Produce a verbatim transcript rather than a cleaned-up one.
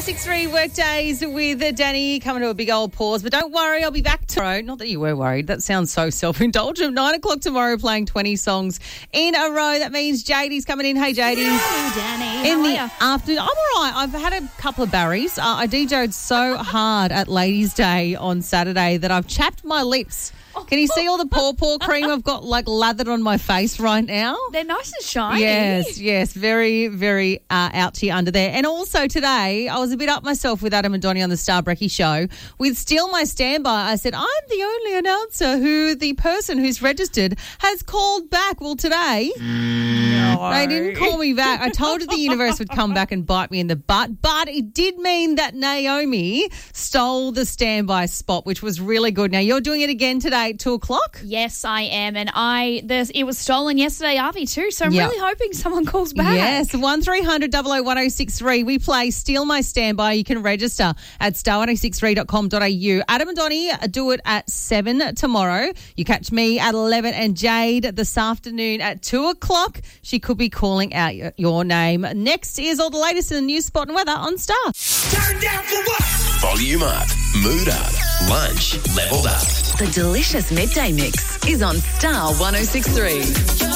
six three Workdays with Danny coming to a big old pause. But don't worry, I'll be back tomorrow. Not that you were worried. That sounds so self-indulgent. Nine o'clock tomorrow playing twenty songs in a row. That means J D's coming in. Hey, J D. Hello, Danny. In How the are ya? afternoon. I'm all right. I've had a couple of Barrys. Uh, I D J'd so hard at Ladies' Day on Saturday that I've chapped my lips. Can you see all the paw paw cream I've got like lathered on my face right now? They're nice and shiny. Yes, yes, very, very uh, ouchy under there. And also today, I was a bit up myself with Adam and Donnie on the Star Brecky show. With Steal My Standby, I said, I'm the only announcer who the person who's registered has called back. Well, today, No. they didn't call me back. I told you the universe would come back and bite me in the butt, but it did mean that Naomi stole the standby spot, which was really good. Now, you're doing it again today at two o'clock? Yes, I am. And I there's, it was stolen yesterday, Avi, too. So I'm Yep. really hoping someone calls back. Yes, one three hundred double oh one oh six three. We play Steal My Standby. You can register at star one oh six three dot com dot a u. Adam and Donnie do it at seven tomorrow. You catch me at eleven and Jade this afternoon at two o'clock. She could be calling out your, your name. Next is all the latest in the news, spot and weather on Star. Turn down for what? Volume up, mood up, lunch leveled up. The delicious midday mix is on Star one oh six three.